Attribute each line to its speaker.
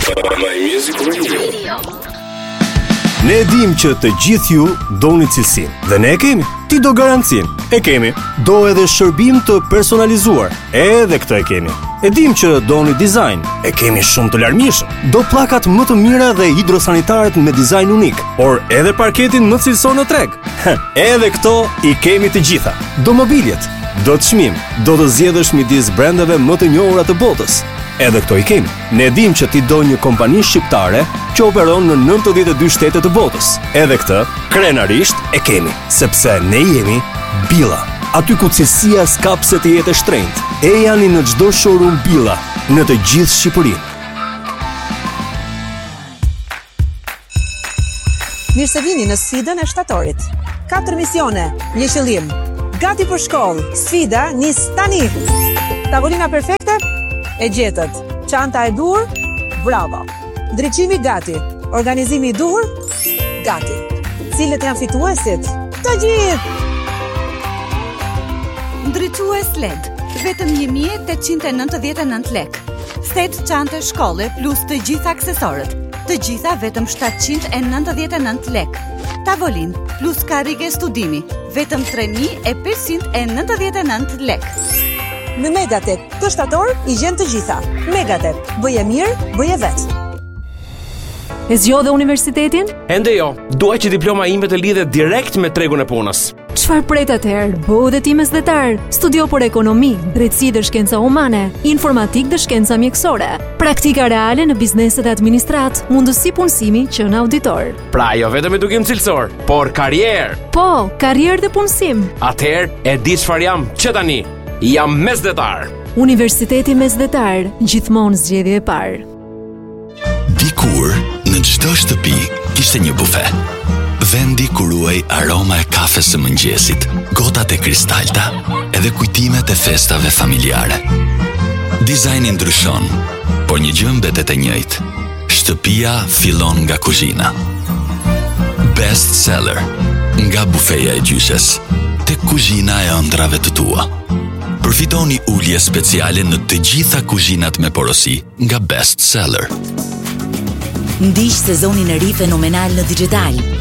Speaker 1: My Music Radio.
Speaker 2: Ne dim që të gjithë ju doni cilësinë, dhe ne e kemi. Ti do garancinë, e kemi. Do edhe shërbim të personalizuar, edhe këtë e kemi. E dim që doni dizajn, e kemi shumë të larmishëm. Do pllakat më të mira dhe hidrosanitaret me dizajn unik, por edhe parketin më cilësor në treg. Edhe këto i kemi të gjitha. Do mobiljet, do të çmim, do të zgjedhësh midis brendeve më të njohura të botës. Edhe këto i kemi. Ne dim që ti do një kompani shqiptare që operon në 92 shtete të botës. Edhe këtë, krenarisht e kemi, sepse ne jemi Billa. Aty ku cilësia s'ka pse të jetë e shtrenjtë. E janë në çdo showroom Billa, në të gjithë Shqipërinë.
Speaker 3: Mirë se vini në sfidën e shtatorit. 4 misione, një qëllim. Gati për shkollë, sfida nis tani. Tavolina perfekte? E gjetët. Çanta e duhur? Bravo. Ndriçimi gati. Organizimi i duhur? Gati. Cilët janë fituesit? Të gjithë!
Speaker 4: Ndriçues LED, vetëm 1899 lek. Set çante shkolle plus të gjitha aksesorët. Të gjitha vetëm 799 lek. Tavolin plus karrige studimi, vetëm 3599 lek.
Speaker 3: Në Megatet, të shtator i gjen të gjitha. Megatet, bëje mirë, bëje vetë.
Speaker 5: E zgjodhe universitetin?
Speaker 6: Ende jo, dua që diploma ime të lidhet direkt me tregun e punës.
Speaker 5: Çfarë pret atëherë? Bëu dhe ti mesdhetar. Studio për ekonomi, drejtësi dhe shkenca humane, informatik dhe shkenca mjekësore, praktika reale në bizneset e administrat, mundësi punësimi që në auditor.
Speaker 6: Pra jo vetëm edukim cilësor, por karrierë.
Speaker 5: Po, karrierë dhe punësim.
Speaker 6: Atëherë e di çfarë jam që tani. Jam mesdhetar.
Speaker 5: Universiteti Mesdhetar, gjithmonë zgjedhje e parë.
Speaker 7: Dikur, në çdo shtëpi kishte një bufe. Vendi ku ruhej aroma e kafes së mëngjesit, gotat e kristalta, edhe kujtimet e festave familjare. Dizajni ndryshon, por një gjë mbetet e njëjtë. Shtëpia fillon nga kuzhina. Best seller, nga bufeja e gjyshes tek kuzhina e ëndrave të tua. Përfitoni ulje speciale në të gjitha kuzhinat me porosi nga Best Seller.
Speaker 8: Ndiq sezonin e ri fenomenal në Digital.